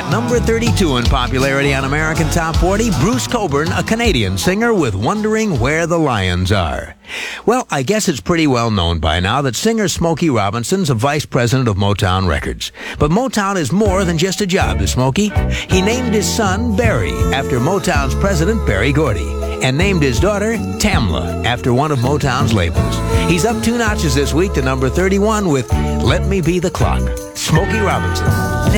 At number 32 in popularity on American Top 40, Bruce Cockburn, a Canadian singer with Wondering Where the Lions Are. Well, I guess it's pretty well known by now that singer Smokey Robinson's a vice president of Motown Records. But Motown is more than just a job to Smokey. He named his son Barry after Motown's president Berry Gordy, and named his daughter Tamla after one of Motown's labels. He's up 2 notches this week to number 31 with Let Me Be the Clock. Smokey Robinson.